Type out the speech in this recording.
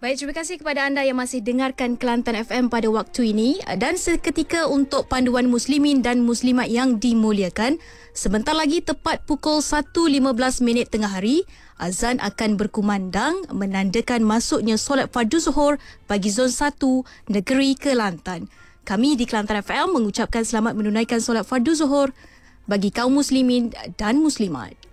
Baik, terima kasih kepada anda yang masih dengarkan Kelantan FM pada waktu ini. Dan seketika untuk panduan muslimin dan muslimat yang dimuliakan, sebentar lagi tepat pukul 1.15 tengah hari, azan akan berkumandang menandakan masuknya solat fardu zuhur bagi Zon 1 Negeri Kelantan. Kami di Kelantan FM mengucapkan selamat menunaikan solat fardu zuhur bagi kaum muslimin dan muslimat.